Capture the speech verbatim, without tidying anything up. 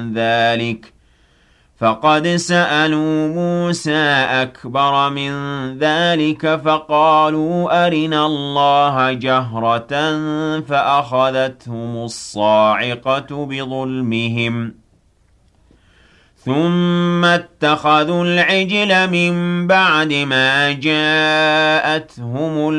ذلك فقد سألوا موسى أكبر من ذلك فقالوا أرنا الله جهرة فأخذتهم الصاعقة بظلمهم ثم اتخذوا العجل من بعد ما جاءتهم